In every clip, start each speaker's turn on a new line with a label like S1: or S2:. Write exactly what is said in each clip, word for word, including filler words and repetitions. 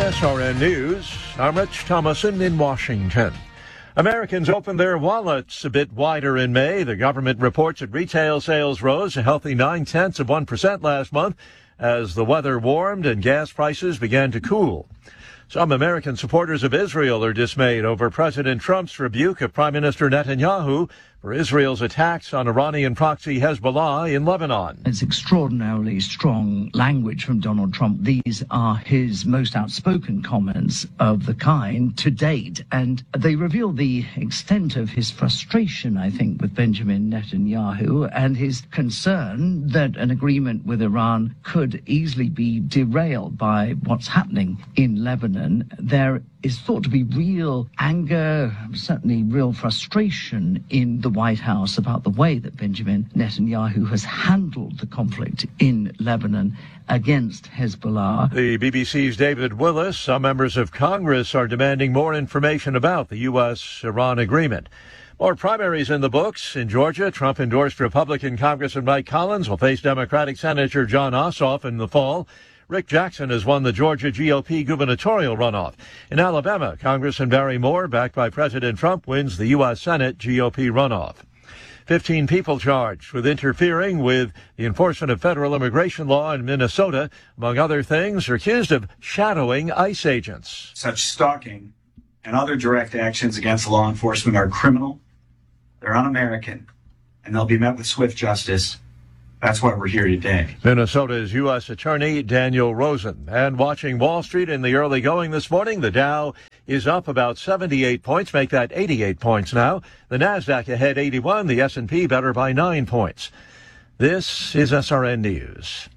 S1: S R N News, I'm Rich Thomason in Washington. Americans opened their wallets a bit wider in May. The government reports that retail sales rose a healthy nine-tenths of one percent last month as the weather warmed and gas prices began to cool. Some American supporters of Israel are dismayed over President Trump's rebuke of Prime Minister Netanyahu for Israel's attacks on Iranian proxy Hezbollah in Lebanon.
S2: It's extraordinarily strong language from Donald Trump. These are his most outspoken comments of the kind to date, and they reveal the extent of his frustration, I think, with Benjamin Netanyahu and his concern that an agreement with Iran could easily be derailed by what's happening in Lebanon. There is thought to be real anger, certainly real frustration in the White House about the way that Benjamin Netanyahu has handled the conflict in Lebanon against Hezbollah.
S1: The B B C's David Willis, some members of Congress are demanding more information about the U S Iran agreement. More primaries in the books. In Georgia, Trump-endorsed Republican Congressman Mike Collins will face Democratic Senator Jon Ossoff in the fall. Rick Jackson has won the Georgia G O P gubernatorial runoff. In Alabama, Congressman Barry Moore, backed by President Trump, wins the U S Senate G O P runoff. Fifteen people charged with interfering with the enforcement of federal immigration law in Minnesota, among other things, are accused of shadowing ICE agents.
S3: Such stalking and other direct actions against law enforcement are criminal, they're un-American, and they'll be met with swift justice. That's why we're here today.
S1: Minnesota's U S Attorney Daniel Rosen. And watching Wall Street in the early going this morning, the Dow is up about seventy-eight points, make that eighty-eight points now. The Nasdaq ahead eighty-one, the S and P better by nine points. This is S R N News.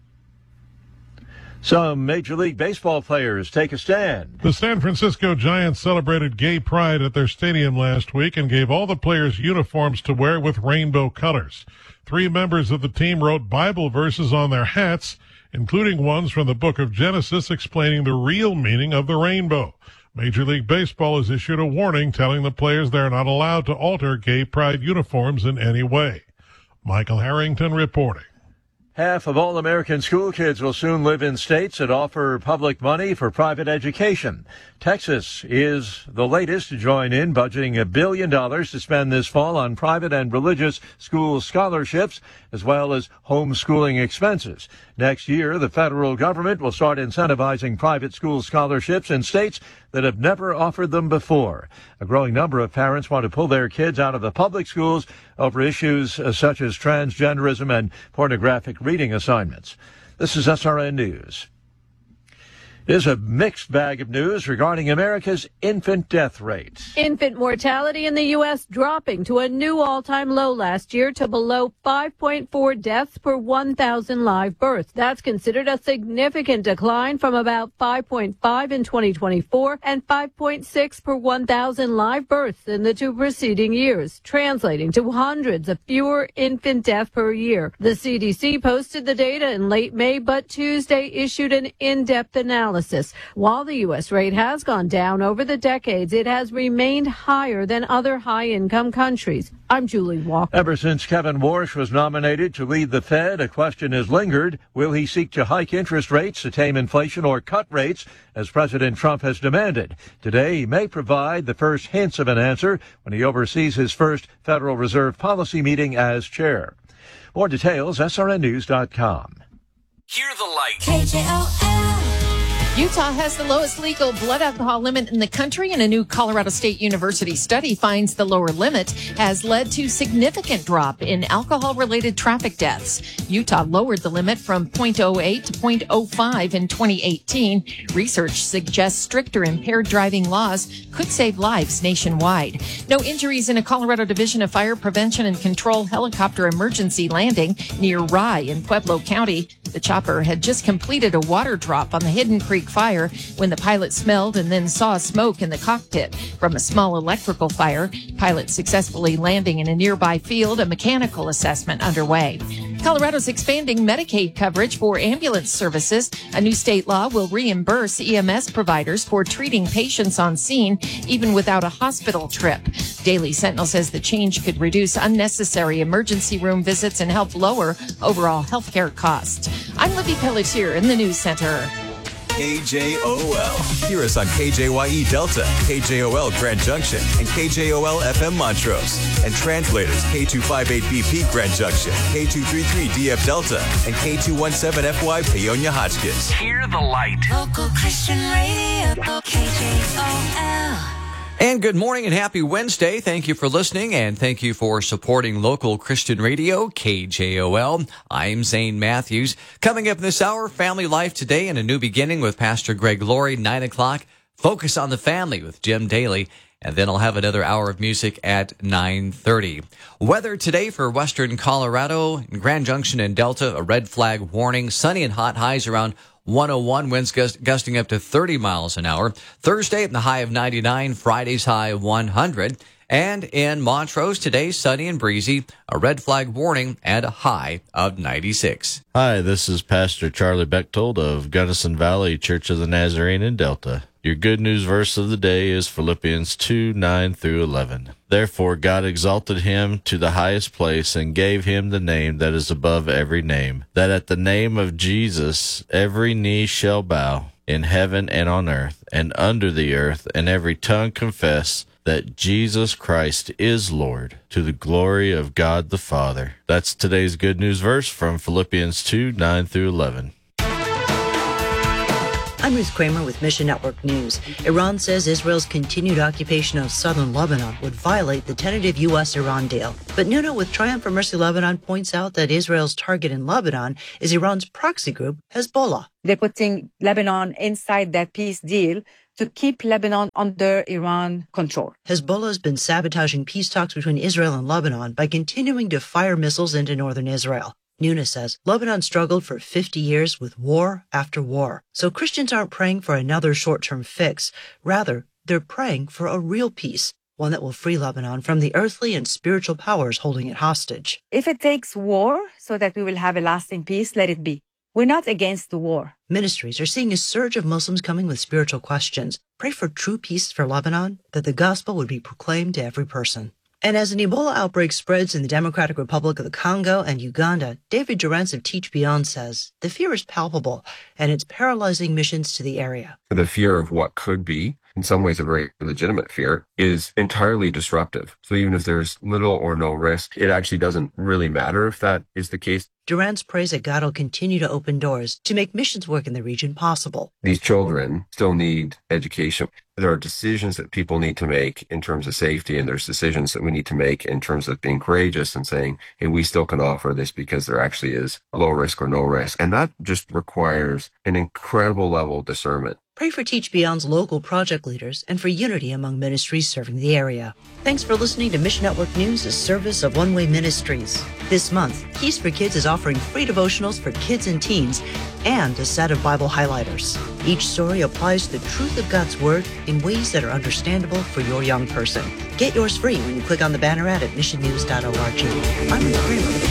S1: Some Major League Baseball players take a stand.
S4: The San Francisco Giants celebrated gay pride at their stadium last week and gave all the players uniforms to wear with rainbow colors. Three members of the team wrote Bible verses on their hats, including ones from the book of Genesis explaining the real meaning of the rainbow. Major League Baseball has issued a warning telling the players they're not allowed to alter gay pride uniforms in any way. Michael Harrington reporting.
S1: Half of all American school kids will soon live in states that offer public money for private education. Texas is the latest to join in, budgeting a billion dollars to spend this fall on private and religious school scholarships, as well as homeschooling expenses. Next year, the federal government will start incentivizing private school scholarships in states that have never offered them before. A growing number of parents want to pull their kids out of the public schools over issues uh, such as transgenderism and pornographic reading assignments. This is S R N News. There's a mixed bag of news regarding America's infant death rate.
S5: Infant mortality in the U S dropping to a new all-time low last year to below five point four deaths per one thousand live births. That's considered a significant decline from about five point five in twenty twenty-four and five point six per one thousand live births in the two preceding years, translating to hundreds of fewer infant deaths per year. The C D C posted the data in late May, but Tuesday issued an in-depth analysis. While the U S rate has gone down over the decades, it has remained higher than other high-income countries. I'm Julie Walker.
S1: Ever since Kevin Warsh was nominated to lead the Fed, a question has lingered. Will he seek to hike interest rates to tame inflation or cut rates, as President Trump has demanded? Today, he may provide the first hints of an answer when he oversees his first Federal Reserve policy meeting as chair. More details, S R N news dot com.
S6: Hear the light.
S7: K J O L.
S8: Utah has the lowest legal blood alcohol limit in the country, and a new Colorado State University study finds the lower limit has led to significant drop in alcohol-related traffic deaths. Utah lowered the limit from point oh eight to point oh five in twenty eighteen. Research suggests stricter impaired driving laws could save lives nationwide. No injuries in a Colorado Division of Fire Prevention and Control helicopter emergency landing near Rye in Pueblo County. The chopper had just completed a water drop on the Hidden Creek fire when the pilot smelled and then saw smoke in the cockpit from a small electrical fire. Pilot successfully landing in a nearby field, a mechanical assessment underway. Colorado's expanding Medicaid coverage for ambulance services. A new state law will reimburse E M S providers for treating patients on scene, even without a hospital trip. Daily Sentinel says the change could reduce unnecessary emergency room visits and help lower overall health care costs. I'm Libby Pelletier in the News Center.
S6: K J O L. Hear us on K J Y E Delta, K J O L Grand Junction, and K J O L F M Montrose. And translators K two fifty-eight B P Grand Junction, K two thirty-three D F Delta, and K two seventeen F Y Paonia Hotchkiss.
S7: Hear the light. Local Christian Radio, K J O L.
S9: And good morning and happy Wednesday. Thank you for listening and thank you for supporting local Christian radio, K J O L. I'm Zane Matthews. Coming up in this hour, Family Life Today and a New Beginning with Pastor Greg Laurie, nine o'clock. Focus on the Family with Jim Daly. And then I'll have another hour of music at nine thirty. Weather today for western Colorado, in Grand Junction and Delta, a red flag warning. Sunny and hot, highs around one oh one, winds gust, gusting up to thirty miles an hour. Thursday, the high of ninety-nine, Friday's high one hundred. And in Montrose today, sunny and breezy, a red flag warning and a high of ninety-six.
S10: Hi, this is Pastor Charlie Bechtold of Gunnison Valley Church of the Nazarene in Delta. Your good news verse of the day is Philippians two, nine through eleven. Therefore God exalted him to the highest place and gave him the name that is above every name, that at the name of Jesus every knee shall bow, in heaven and on earth and under the earth, and every tongue confess that Jesus Christ is Lord, to the glory of God the Father. That's today's good news verse from Philippians two, nine through eleven.
S11: I'm Ruth Kramer with Mission Network News. Iran says Israel's continued occupation of southern Lebanon would violate the tentative U S Iran deal. But Nuno with Triumph for Mercy Lebanon points out that Israel's target in Lebanon is Iran's proxy group, Hezbollah.
S12: They're putting Lebanon inside that peace deal to keep Lebanon under Iran control.
S11: Hezbollah has been sabotaging peace talks between Israel and Lebanon by continuing to fire missiles into northern Israel. Nuna says Lebanon struggled for fifty years with war after war. So Christians aren't praying for another short-term fix. Rather, they're praying for a real peace, one that will free Lebanon from the earthly and spiritual powers holding it hostage.
S12: If it takes war so that we will have a lasting peace, let it be. We're not against the war.
S11: Ministries are seeing a surge of Muslims coming with spiritual questions. Pray for true peace for Lebanon, that the gospel would be proclaimed to every person. And as an Ebola outbreak spreads in the Democratic Republic of the Congo and Uganda, David Durantz of Teach Beyond says the fear is palpable and it's paralyzing missions to the area.
S13: The fear of what could be, in some ways a very legitimate fear, is entirely disruptive. So even if there's little or no risk, it actually doesn't really matter if that is the case.
S11: Durantz prays that God will continue to open doors to make missions work in the region possible.
S13: These children still need education. There are decisions that people need to make in terms of safety, and there's decisions that we need to make in terms of being courageous and saying, hey, we still can offer this because there actually is low risk or no risk. And that just requires an incredible level of discernment.
S11: Pray for Teach Beyond's local project leaders and for unity among ministries serving the area. Thanks for listening to Mission Network News, a service of One Way Ministries. This month, Keys for Kids is offering free devotionals for kids and teens and a set of Bible highlighters. Each story applies the truth of God's Word in ways that are understandable for your young person. Get yours free when you click on the banner ad at mission news dot org. I'm Ruth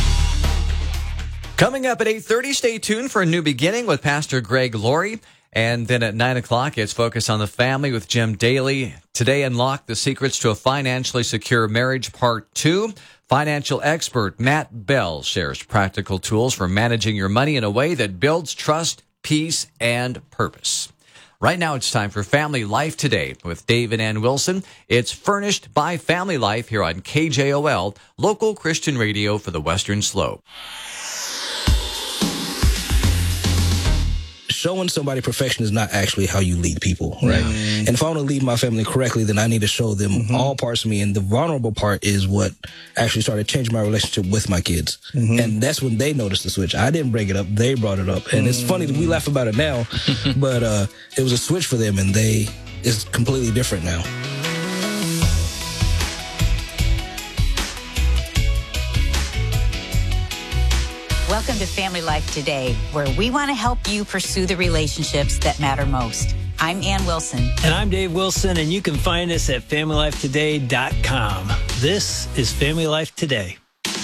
S11: Kramer.
S9: Coming up at eight thirty, stay tuned for a New Beginning with Pastor Greg Laurie. And then at nine o'clock, it's Focus on the Family with Jim Daly. Today, Unlock the Secrets to a Financially Secure Marriage, Part two. Financial expert Matt Bell shares practical tools for managing your money in a way that builds trust, peace, and purpose. Right now, it's time for Family Life Today with Dave and Ann Wilson. It's furnished by Family Life here on K J O L, local Christian radio for the Western Slope.
S14: Showing somebody perfection is not actually how you lead people, right? Mm. And if I want to lead my family correctly, then I need to show them mm-hmm. all parts of me. And the vulnerable part is what actually started changing my relationship with my kids. Mm-hmm. And that's when they noticed the switch. I didn't bring it up. They brought it up. And mm. it's funny that we laugh about it now, but uh, it was a switch for them, and they it's completely different now.
S15: Welcome to Family Life Today, where we want to help you pursue the relationships that matter most. I'm Ann Wilson.
S16: And I'm Dave Wilson, and you can find us at family life today dot com. This is Family Life Today.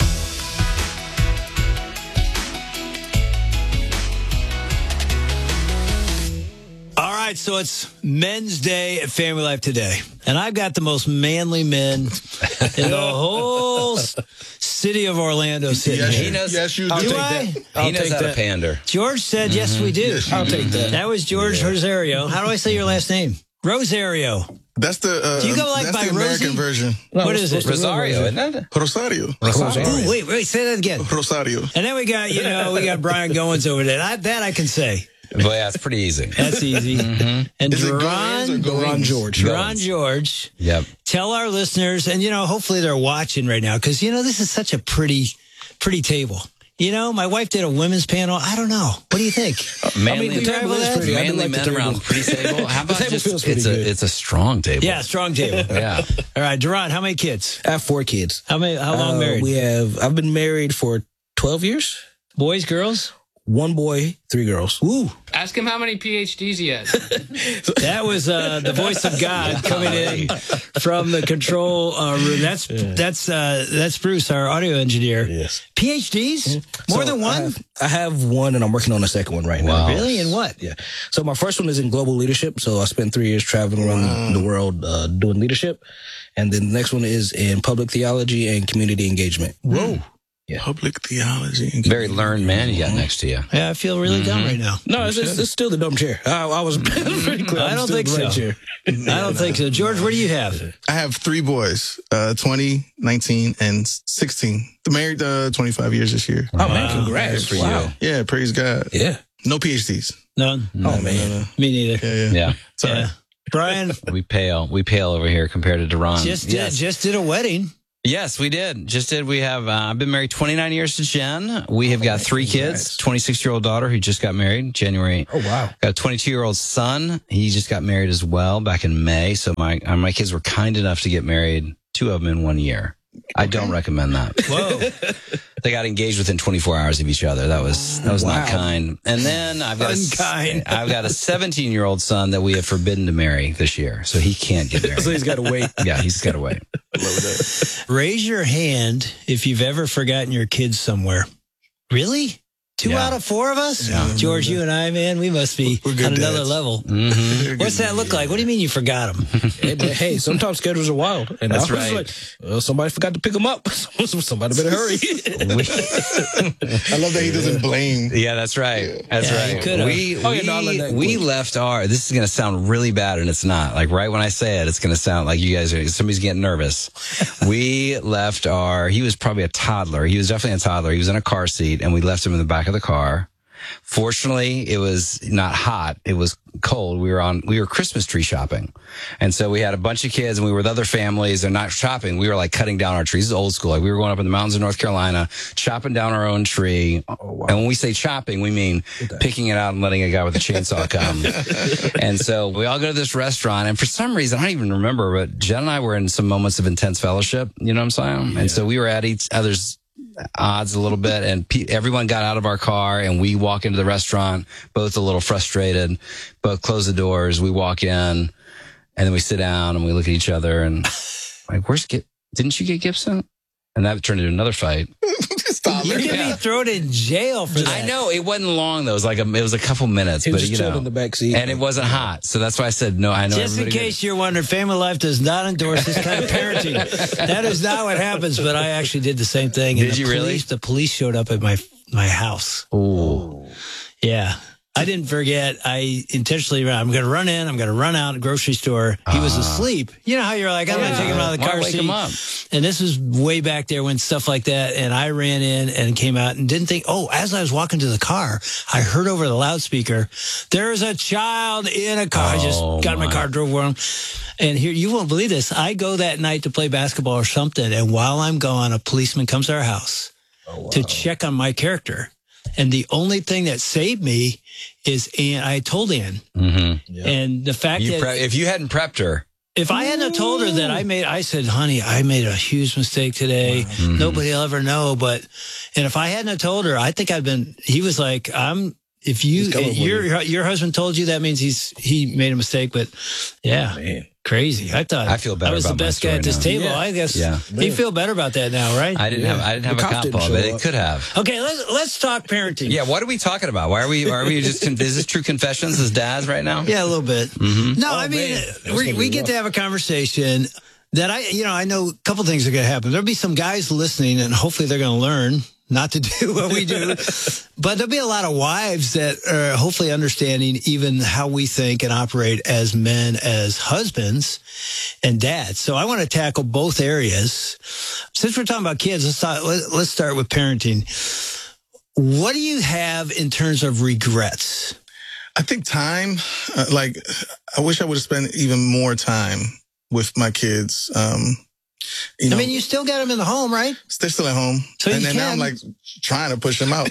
S16: All right, so it's Men's Day at Family Life Today. And I've got the most manly men in the whole city of Orlando City.
S17: Yes,
S16: He
S17: you-
S16: knows.
S17: yes, you
S16: do.
S17: do.
S16: Do
S17: I'll
S16: I?
S17: take that. I'll
S16: He knows
S17: take
S16: how
S17: that.
S16: to pander. George said, yes, we do.
S17: Yes, you
S16: I'll
S17: do.
S16: take that. That was George
S17: Yeah.
S16: Rosario. How do I say your last name? Rosario.
S17: That's the uh,
S16: Do you go like
S17: that's
S16: by
S17: the American
S16: Rosie?
S17: version.
S16: What is it?
S17: Rosario, isn't it? Rosario.
S16: Oh, wait, wait, say that again.
S17: Rosario.
S16: And then we got, you know, we got Brian Goins over there. I, that I can say.
S18: Well, yeah, it's pretty easy.
S16: That's easy.
S18: Mhm.
S16: And
S18: Is it
S16: Duran,
S18: Goins or Goins?
S16: Duran George. Duran
S18: Goins.
S16: George.
S18: Yep.
S16: Tell our listeners, and, you know, hopefully they're watching right now, because, you know, this is such a pretty, pretty table. You know, my wife did a women's panel. I don't know. What do you think?
S18: Manly,
S16: I mean, the table is pretty. I do
S18: manly
S16: like the
S18: men
S16: table.
S18: around pretty table. How
S16: The
S18: about
S16: table
S18: just
S16: feels pretty
S18: it's a
S16: good.
S18: it's a strong table.
S16: Yeah, strong table.
S18: Yeah.
S16: All right, Duran, how many kids?
S14: I have four kids.
S16: How many? How long
S14: Uh,
S16: married?
S14: We have. I've been married for twelve years.
S16: Boys, girls?
S14: One boy, three girls.
S16: Ooh.
S19: Ask him how many P H Ds he has.
S16: That was uh, the voice of God coming in from the control uh, room. That's that's uh, that's Bruce, our audio engineer.
S14: Yes.
S16: P H Ds? More
S14: So
S16: than
S14: I
S16: one?
S14: have, I have one, and I'm working on the second one right now.
S16: Really? In what?
S14: Yeah. So my first one is in global leadership. So I spent three years traveling around the world uh, doing leadership, and then the next one is in public theology and community engagement.
S16: Whoa.
S14: Yeah.
S17: Public theology.
S18: Very learned man you got next to you.
S16: Yeah, I feel really dumb right now.
S14: No, it's, it's, it's still the dumb chair. I, I was pretty clear.
S16: I
S14: I'm
S16: don't
S14: still
S16: think
S14: the right
S16: so.
S14: chair.
S16: I don't think so. George, what do you have?
S17: I have three boys, uh, twenty, nineteen, and sixteen. They're married uh, twenty-five years this year.
S14: Oh, man, congrats.
S18: Good for
S14: Wow.
S18: you.
S17: Yeah, praise God.
S14: Yeah.
S17: No P H Ds.
S16: None.
S14: Oh, man.
S16: Me neither.
S17: Yeah, yeah.
S18: Yeah.
S17: Sorry.
S16: Yeah. Brian,
S18: We pale. We pale over here compared to Duran.
S16: just did,
S18: yes.
S16: just did a wedding.
S18: Yes, we did. Just did. We have, uh, I've been married twenty-nine years to Jen. We have got three kids, twenty-six year old daughter who just got married January.
S14: Oh, wow.
S18: Got a twenty-two year old son. He just got married as well back in May. So my, uh, my kids were kind enough to get married, two of them in one year. I don't recommend that.
S16: Whoa.
S18: They got engaged within twenty-four hours of each other. That was, that was not
S14: Wow.
S18: kind. And then I've got,
S16: Unkind.
S18: a, I've got a seventeen year old son that we have forbidden to marry this year. So he can't get married.
S14: So he's got to wait.
S18: Yeah, he's got to wait.
S16: Raise your hand if you've ever forgotten your kids somewhere. Really? Two
S18: Yeah.
S16: out of four of us?
S18: Yeah.
S16: George, you and I, man, we must be
S17: We're good
S16: on another
S17: dads.
S16: level.
S18: Mm-hmm.
S16: What's that look like? What do you mean you forgot them?
S14: Hey, but hey, sometimes schedules are wild. And
S18: That's
S14: I was
S18: right.
S14: like, well, somebody forgot to pick them up. Somebody better hurry.
S17: I love that he doesn't blame.
S18: Yeah, that's right. That's
S16: Yeah, you
S18: right.
S16: could've.
S18: We
S14: Oh, yeah, no, I
S18: we,
S14: let that
S18: we
S14: quick.
S18: left our. This is going to sound really bad, and it's not. Like right when I say it, it's going to sound like you guys are. Somebody's getting nervous. We left our. He was probably a toddler. He was definitely a toddler. He was in a car seat, and we left him in the back of the car. Fortunately, it was not hot. It was cold. We were on, we were Christmas tree shopping. And so we had a bunch of kids and we were with other families. They're not shopping. We were like cutting down our trees. This is old school. Like we were going up in the mountains of North Carolina, chopping down our own tree.
S14: Oh, wow.
S18: And when we say chopping, we mean picking it out and letting a guy with a chainsaw come. And so we all go to this restaurant. And for some reason, I don't even remember, but Jen and I were in some moments of intense fellowship. You know what I'm saying? Yeah. And so we were at each other's odds a little bit, and pe- everyone got out of our car and we walk into the restaurant, both a little frustrated, both close the doors. We walk in and then we sit down and we look at each other and like, where's Gib- didn't you get Gibson? And that turned into another fight.
S17: Stop
S16: You
S17: it.
S16: can be thrown in jail for that.
S18: I know it wasn't long though. It was like a, it was a couple minutes,
S14: He was
S18: but
S14: just
S18: you
S14: chilling
S18: know,
S14: in the back seat.
S18: and it wasn't hot, so that's why I said no. I know.
S16: Just in
S18: everybody
S16: case you're wondering, Family Life does not endorse this kind of parenting. That is not what happens, but I actually did the same thing. And
S18: Did
S16: the
S18: you
S16: police,
S18: really?
S16: The police showed up at my my house.
S18: Ooh.
S16: Yeah. I didn't forget. I intentionally ran. I'm going to run in. I'm going to run out. Grocery store. He was asleep. You know how you're like, I'm going to take him out of the
S18: Why
S16: car
S18: wake
S16: seat.
S18: him up?
S16: And this was way back there when stuff like that. And I ran in and came out and didn't think, oh, as I was walking to the car, I heard over the loudspeaker, there's a child in a car. I just
S18: Oh,
S16: got in my
S18: my.
S16: car, drove around. And here, you won't believe this. I go that night to play basketball or something. And while I'm gone, a policeman comes to our house to check on my character. And the only thing that saved me is Ann. I told Ann.
S18: Mm-hmm.
S16: And the fact
S18: You
S16: that
S18: pre- if you hadn't prepped her,
S16: if I hadn't have told her that I made, I said, honey, I made a huge mistake today.
S18: Mhm.
S16: Nobody will ever know. But, and if I hadn't have told her, I think I'd been, he was like, I'm, if you,
S14: He's coming with
S16: your, your husband told you, that means he's, he made a mistake. But yeah,
S14: Man.
S16: crazy. I thought
S18: I feel better
S16: I was
S18: about
S16: the
S18: my
S16: best guy
S18: story
S16: at this
S18: now.
S16: table.
S14: Yeah.
S16: I guess
S18: Yeah.
S16: you feel better about that now, right?
S18: I didn't
S14: Yeah.
S18: have I didn't have
S14: The
S18: a
S14: cops
S18: cop
S14: didn't
S18: ball,
S14: show
S18: but it
S14: up.
S18: could have.
S16: Okay, let's let's talk parenting.
S18: Yeah, what are we talking about? Why are we? Are we just? Is this true confessions as dads right now?
S16: Yeah, a little bit.
S18: Mhm.
S16: No,
S14: Oh,
S16: I mean,
S14: man. That's
S16: we
S14: gonna
S16: we
S14: be
S16: get
S14: rough.
S16: to have a conversation. that I, you know, I know a couple things are going to happen. There'll be some guys listening, and hopefully they're going to learn not to do what we do. But there'll be a lot of wives that are hopefully understanding even how we think and operate as men, as husbands and dads. So I want to tackle both areas. Since we're talking about kids, let's talk, let's start with parenting. What do you have in terms of regrets?
S17: I think time, uh, like, I wish I would have spent even more time with my kids. Um, you know,
S16: I mean, you still got them in the home, right?
S17: They're still at home.
S16: So
S17: and
S16: you
S17: then now I'm
S16: can.
S17: like trying to push them out.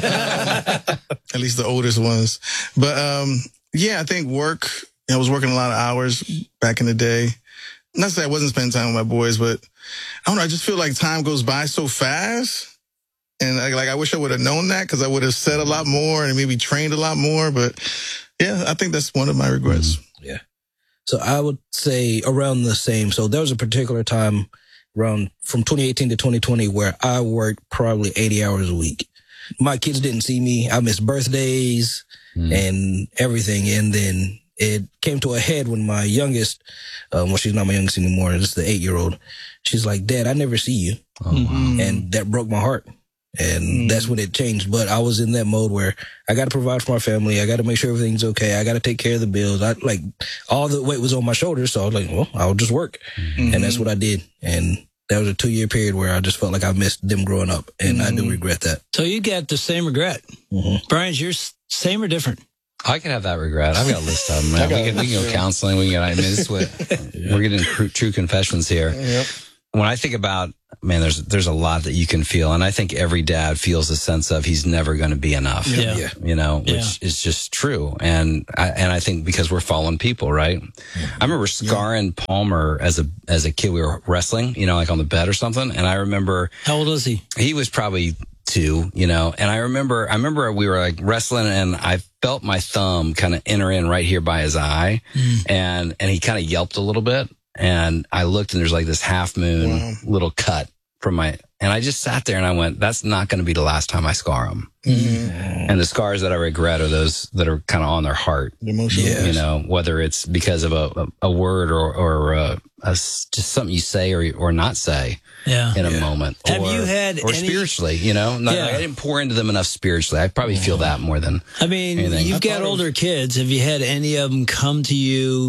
S17: At least the oldest ones. But um, yeah, I think work, I was working a lot of hours back in the day. Not to say I wasn't spending time with my boys, but I don't know, I just feel like time goes by so fast. And I, like, I wish I would have known that because I would have said a lot more and maybe trained a lot more. But yeah, I think that's one of my regrets.
S14: Yeah. So I would say around the same. So there was a particular time around from twenty eighteen to twenty twenty where I worked probably eighty hours a week. My kids didn't see me. I missed birthdays mm. and everything. And then it came to a head when my youngest, um, well, she's not my youngest anymore. It's the eight year old. She's like, Dad, I never see you. Oh, wow. And that broke my heart. And mm. that's when it changed. But I was in that mode where I got to provide for my family. I got to make sure everything's okay. I got to take care of the bills. I like all the weight was on my shoulders. So I was like, well, I'll just work. Mm-hmm. And that's what I did. And that was a two year period where I just felt like I missed them growing up. And mm-hmm. I do regret that.
S16: So you got the same regret. Mm-hmm. Brian's yours same or different?
S18: I can have that regret. I've got a list of them. Man. We, can, we can go counseling. We can. I mean, this is what yeah. we're getting true, true confessions here. Yep. When I think about, man, there's there's a lot that you can feel, and I think every dad feels a sense of he's never going to be enough.
S16: Yeah. yeah.
S18: You know, which
S16: yeah.
S18: is just true. And I, and I think because we're fallen people, right? Yeah. I remember scarring yeah. Palmer as a as a kid. We were wrestling, you know, like on the bed or something. And I remember,
S16: how old was he?
S18: He was probably two, you know. And I remember, I remember we were like wrestling, and I felt my thumb kind of enter in right here by his eye, mm. and and he kind of yelped a little bit. And I looked, and there's like this half moon wow. little cut from my, and I just sat there and I went, that's not going to be the last time I scar them. Mm-hmm. And the scars that I regret are those that are kind of on their heart.
S17: Emotional.
S18: You know, whether it's because of a, a, a word or, or a, a, just something you say or, or not say
S16: yeah.
S18: in a
S16: yeah.
S18: moment.
S16: Have
S18: or,
S16: you had
S18: or
S16: any...
S18: spiritually, you know, not,
S16: yeah.
S18: like I didn't pour into them enough spiritually. I probably feel that more than
S16: I mean,
S18: anything.
S16: you've got older kids. Have you had any of them come to you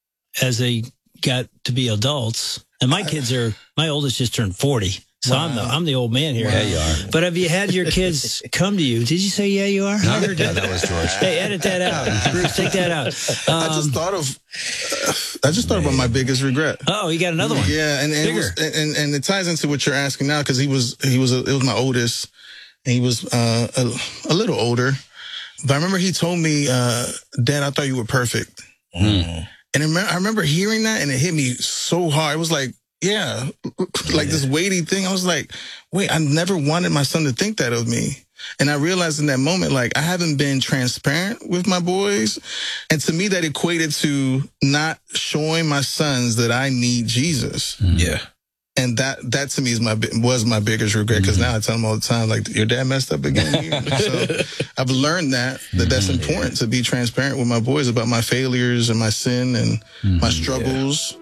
S16: as they got to be adults? And my kids are, my oldest just turned forty. So wow. I'm the I'm the old man here.
S18: Yeah, you are.
S16: But have you had your kids come to you? Did you say yeah, you are?
S18: No, I heard that. That was George.
S16: Hey, edit that out. Bruce, take that out. Um,
S17: I just thought of, uh, I just thought about my biggest regret.
S16: Oh, you got another one.
S17: Yeah, and and it, was, and, and it ties into what you're asking now because he was he was a, it was my oldest, and he was uh, a, a little older. But I remember he told me, uh, "Dad, I thought you were perfect." Mm. And I remember hearing that, and it hit me so hard. It was like, yeah, like this weighty thing. I was like, wait, I never wanted my son to think that of me. And I realized in that moment, like, I haven't been transparent with my boys. And to me, that equated to not showing my sons that I need Jesus.
S14: Mm-hmm. Yeah.
S17: And that, that to me is my, was my biggest regret. Cause mm-hmm. now I tell them all the time, like, your dad messed up again here. So I've learned that, that that's important to be transparent with my boys about my failures and my sin and mm-hmm. my struggles.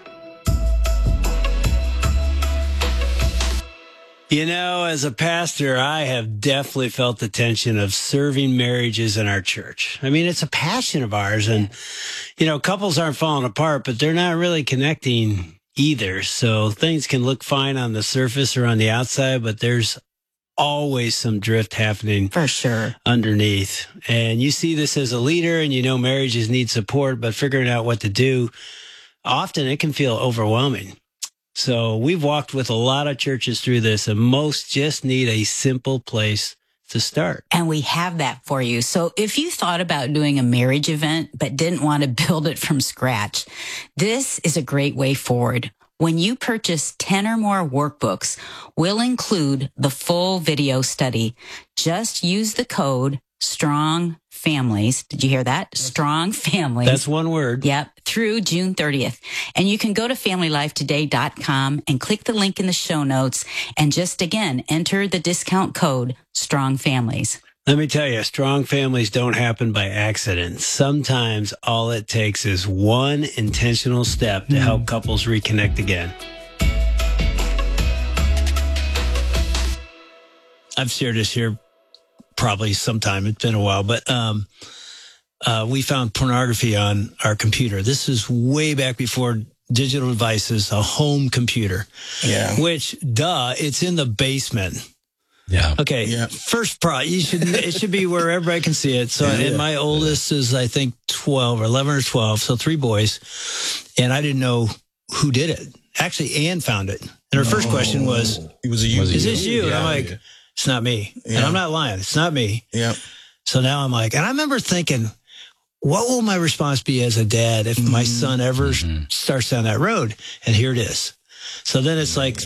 S16: You know, as a pastor, I have definitely felt the tension of serving marriages in our church. I mean, it's a passion of ours. And, you know, couples aren't falling apart, but they're not really connecting either. So things can look fine on the surface or on the outside, but there's always some drift happening
S8: for sure
S16: underneath. And you see this as a leader, and you know marriages need support, but figuring out what to do, often it can feel overwhelming. So we've walked with a lot of churches through this, and most just need a simple place to start.
S15: And we have that for you. So if you thought about doing a marriage event but didn't want to build it from scratch, this is a great way forward. When you purchase ten or more workbooks, we'll include the full video study. Just use the code STRONG FAMILIES. Did you hear that? STRONG FAMILIES.
S16: That's one word.
S15: Yep. Through June thirtieth. And you can go to family life today dot com and click the link in the show notes and just again, enter the discount code STRONG FAMILIES.
S16: Let me tell you, strong families don't happen by accident. Sometimes all it takes is one intentional step to help couples reconnect again. I've shared this here probably sometime. It's been a while, but um, uh, we found pornography on our computer. This is way back before digital devices, a home computer.
S17: Yeah.
S16: Which, duh, it's in the basement.
S18: Yeah.
S16: Okay.
S17: Yeah.
S16: First pro, you should, it should be where everybody can see it. So,
S17: Yeah.
S16: and my oldest is, I think, twelve or eleven or twelve. So three boys. And I didn't know who did it. Actually, Ann found it. And her first question was,
S17: It was a you.
S16: is this you? And
S17: Yeah.
S16: I'm like, it's not me.
S17: Yeah.
S16: And I'm not lying. It's not me.
S17: Yeah.
S16: So now I'm like, and I remember thinking, what will my response be as a dad if my son ever
S18: Mm-hmm.
S16: starts down that road? And here it is. So then it's like,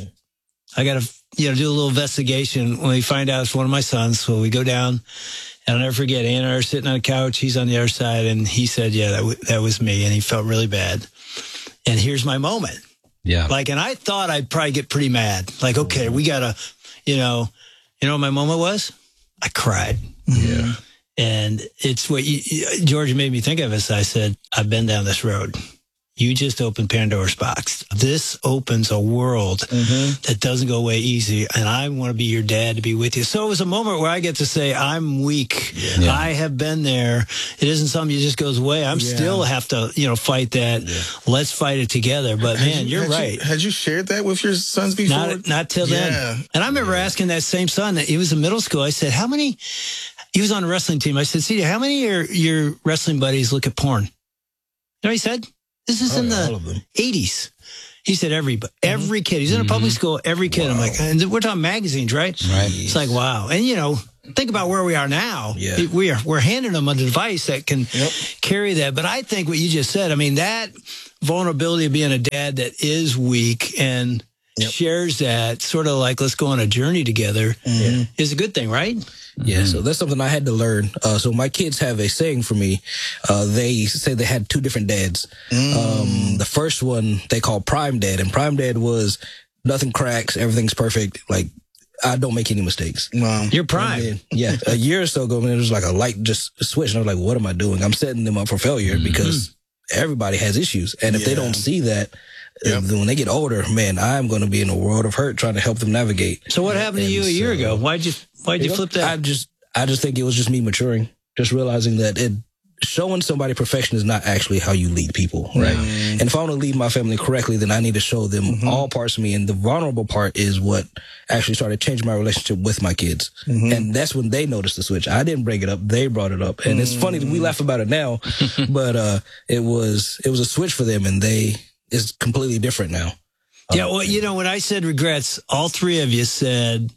S16: I got to, you know, do a little investigation. When we find out it's one of my sons, so we go down, and I'll never forget, Ann and I are sitting on a couch. He's on the other side, and he said, yeah, that, w- that was me. And he felt really bad. And here's my moment.
S18: Yeah.
S16: Like, and I thought I'd probably get pretty mad. Like, okay, we got to, you know, you know what my moment was? I cried.
S17: Yeah.
S16: And it's what you, George made me think of as I said, I've been down this road. You just opened Pandora's box. This opens a world
S17: Mm-hmm.
S16: that doesn't go away easy. And I want to be your dad to be with you. So it was a moment where I get to say, I'm weak.
S18: Yeah.
S16: I have been there. It isn't something that just goes away. I'm
S17: Yeah.
S16: still have to, you know, fight that. Let's fight it together. But
S17: Had
S16: man,
S17: you-
S16: you're
S17: had you-
S16: right.
S17: had you shared that with your sons before?
S16: Not, not till
S17: Yeah.
S16: then. And I remember asking that same son, he was in middle school. I said, how many, he was on a wrestling team. I said, C J, how many of your, your wrestling buddies look at porn? You know what he said? This is
S17: Oh,
S16: in
S17: yeah, all
S16: the
S17: of them.
S16: eighties. He said, every, every kid. He's in a public school, every kid. I'm like, and we're talking magazines, right?
S18: Right.
S16: It's like, wow. And, you know, think about where we are now.
S17: Yeah.
S16: We are, we're handing them a device that can
S17: Yep.
S16: carry that. But I think what you just said, I mean, that vulnerability of being a dad that is weak and
S17: Yep.
S16: shares that sort of like, let's go on a journey together
S17: Mm-hmm.
S16: is a good thing, right?
S14: Yeah, so that's something I had to learn. Uh, so my kids have a saying for me. Uh, they say they had two different dads. Um, the first one they call Prime Dad, and Prime Dad was nothing cracks, everything's perfect. Like, I don't make any mistakes.
S17: Wow.
S16: You're prime.
S14: And then, yeah, a year or so ago, man, it was like a light just switched. And I was like, what am I doing? I'm setting them up for failure because everybody has issues. And if they
S17: Yeah.
S14: don't see that,
S17: Yep.
S14: then when they get older, man, I'm going to be in a world of hurt trying to help them navigate.
S16: So what happened to you a
S14: And
S16: year
S14: so-
S16: ago? Why'd you, why'd you
S14: know,
S16: flip that?
S14: I just, I just think it was just me maturing, just realizing that it, showing somebody perfection is not actually how you lead people, right? And if I want to lead my family correctly, then I need to show them
S17: Mm-hmm.
S14: all parts of me. And the vulnerable part is what actually started changing my relationship with my kids.
S17: Mm-hmm.
S14: And that's when they noticed the switch. I didn't bring it up. They brought it up. And it's funny that we laugh about it now, but, uh, it was, it was a switch for them and they, it's completely different now.
S16: Yeah, well, you know, when I said regrets, all three of you said,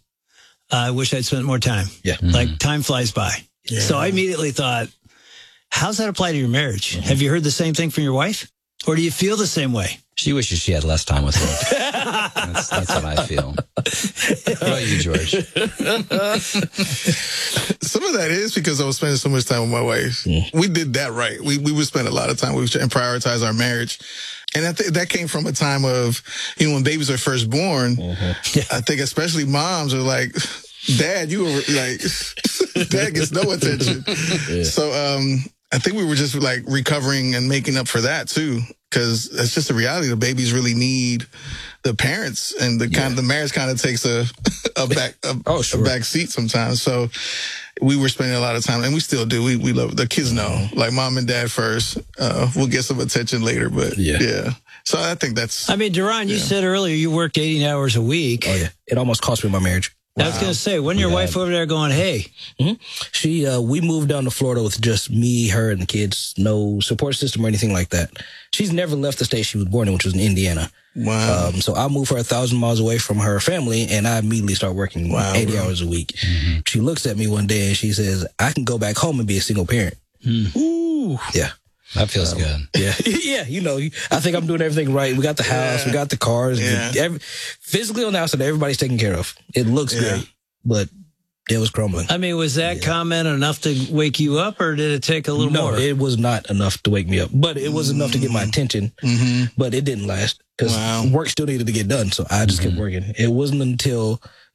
S16: I wish I'd spent more time.
S14: Yeah.
S16: Like time flies by. So I immediately thought, how's that apply to your marriage? Have you heard the same thing from your wife? Or do you feel the same way?
S18: She wishes she had less time with her. that's, that's what I feel. What about you, George?
S17: Some of that is because I was spending so much time with my wife. We did that right. We we would spend a lot of time with each other and prioritize our marriage. And I think that came from a time of, you know, when babies are first born, I think especially moms are like, Dad, you were like, Dad gets no attention. So um, I think we were just like recovering and making up for that too. Cause that's just the reality. The babies really need the parents, and the kind of the marriage kind of takes a, a back, a,
S14: Oh, sure.
S17: a back seat sometimes. So we were spending a lot of time, and we still do. We, we love, the kids know, like mom and dad first. Uh, we'll get some attention later, but
S14: Yeah.
S17: yeah. So I think that's,
S16: I mean, Duran, you said earlier you worked eighteen hours a week.
S14: Oh yeah. It almost cost me my marriage.
S16: I was going to say, when your wife over there going, hey,
S14: She, uh, we moved down to Florida with just me, her, and the kids. No support system or anything like that. She's never left the state she was born in, which was in Indiana.
S17: wow.
S14: Um, so I moved her a thousand miles away from her family, and I immediately start working
S17: Wow,
S14: eighty
S17: bro.
S14: hours a week. She looks at me one day and she says, "I can go back home and be a single parent." Ooh, yeah.
S18: That feels good.
S14: Yeah, yeah, you know, I think I'm doing everything right. We got the house, we got the cars,
S17: Yeah.
S14: the- every, physically on the outside, everybody's taken care of. It looks
S17: Yeah.
S14: great, but it was crumbling.
S16: I mean, was that comment enough to wake you up, or did it take a little
S14: No,
S16: more?
S14: it was not enough to wake me up, but it was enough to get my attention.
S17: Mm-hmm.
S14: But it didn't last because
S17: Wow.
S14: work still needed to get done. So I just kept working. It wasn't until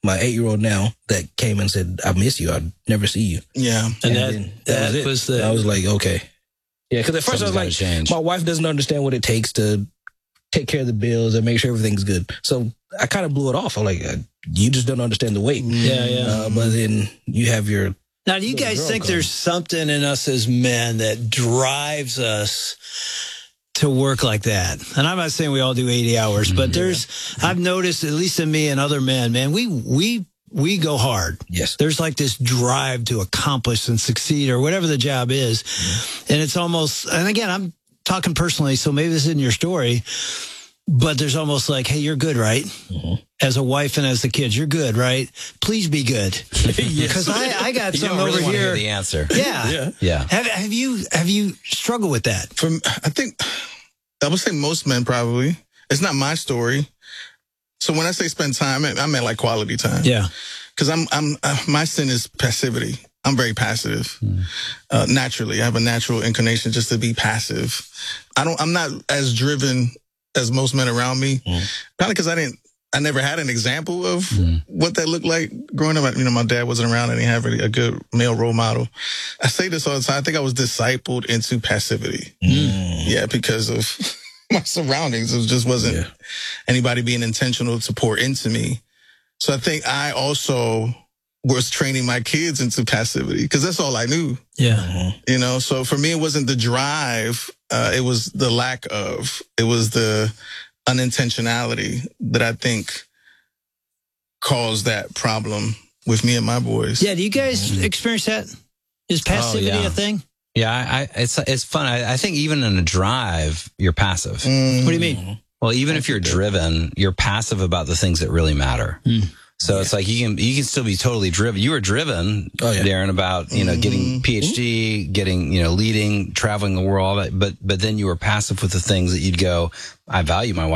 S14: my eight-year-old now that came and said, I miss you. I'd never see you.
S17: Yeah.
S16: And, and that, then, that, that was, it. was the...
S14: I was like, okay. Yeah, because at first I was like, change. my wife doesn't understand what it takes to take care of the bills and make sure everything's good. So I kind of blew it off. I'm like, you just don't understand the weight.
S16: Yeah, yeah.
S14: Uh, but then you have your...
S16: Now, do you guys think there's something in us as men that drives us to work like that? And I'm not saying we all do eighty hours, but there's, yeah. I've noticed, at least in me and other men, man, we, we, we go hard.
S14: Yes.
S16: There's like this drive to accomplish and succeed or whatever the job is. Yeah. And it's almost, and again, I'm talking personally, so maybe this isn't your story, but there's almost like, hey, you're good, right? Mm-hmm. As a wife and as the kids, you're good, right? Please be good. Because I, I got
S18: you
S16: something
S18: don't really
S16: over
S18: want
S16: here.
S18: To hear the answer.
S16: Yeah.
S14: Yeah.
S18: Yeah.
S16: Have, have you, have you struggled with that?
S17: From, I think, I would say most men probably. It's not my story. So when I say spend time, I meant like quality time.
S16: Yeah.
S17: Because I'm, I'm, uh, my sin is passivity. I'm very passive. Mm. Uh, naturally, I have a natural inclination just to be passive. I don't, I'm not as driven as most men around me. Mm. Probably because I didn't, I never had an example of mm. what that looked like growing up. You know, my dad wasn't around and he had really a good male role model. I say this all the time. I think I was discipled into passivity. Mm. Yeah, because of my surroundings. It just wasn't yeah. anybody being intentional to pour into me. So I think I also was training my kids into passivity because that's all I knew.
S16: Yeah. Mm-hmm.
S17: You know, so for me, it wasn't the drive. Uh, it was the lack of, it was the unintentionality that I think caused that problem with me and my boys.
S16: Yeah. Do you guys mm-hmm. experience that? Is passivity
S18: oh, yeah.
S16: a thing?
S18: Yeah. I, I, it's, it's fun. I, I think even in a drive, you're passive.
S17: Mm-hmm.
S16: What do you mean?
S18: Well, even if you're driven, you're passive about the things that really matter. Mm. So yeah. it's like you can you can still be totally driven. You were driven, oh, yeah. Darren, about you know mm-hmm. getting P H D, mm-hmm. getting you know leading, traveling the world, all that. But but then you were passive with the things that you'd go. I value my wife.